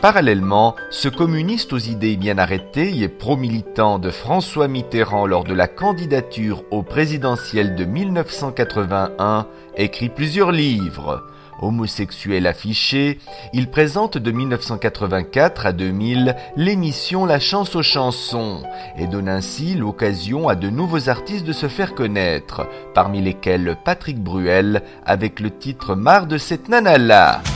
Parallèlement, ce communiste aux idées bien arrêtées et pro-militant de François Mitterrand lors de la candidature au présidentiel de 1981 écrit plusieurs livres. Homosexuel affiché, il présente de 1984 à 2000 l'émission La Chance aux chansons et donne ainsi l'occasion à de nouveaux artistes de se faire connaître, parmi lesquels Patrick Bruel avec le titre Marre de cette nana-là.